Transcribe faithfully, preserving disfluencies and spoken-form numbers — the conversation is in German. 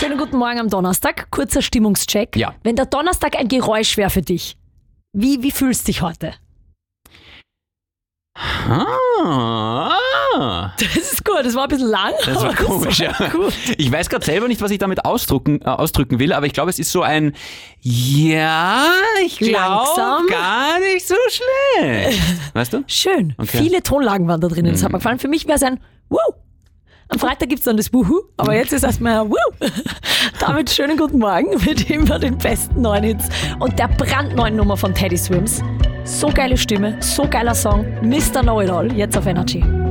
Schönen guten Morgen am Donnerstag. Kurzer Stimmungscheck. Ja. Wenn der Donnerstag ein Geräusch wäre für dich, wie, wie fühlst du dich heute? Ah, Das ist gut, das war ein bisschen lang. das war aber komisch, ja. war gut. Ich weiß gerade selber nicht, was ich damit ausdrücken, äh, ausdrücken will, aber ich glaube, es ist so ein Ja, ich Langsam. glaube gar nicht so schlecht. Weißt du? Schön. Okay. Viele Tonlagen waren da drinnen. Das hat mir gefallen. Für mich wäre es ein Woo. Am Freitag gibt es dann das Wuhu, aber jetzt ist erstmal ein Woo. Damit schönen guten Morgen mit immer den besten neuen Hits und der brandneuen Nummer von Teddy Swims. So geile Stimme, so geiler Song. Mister Know It All, jetzt auf Energy.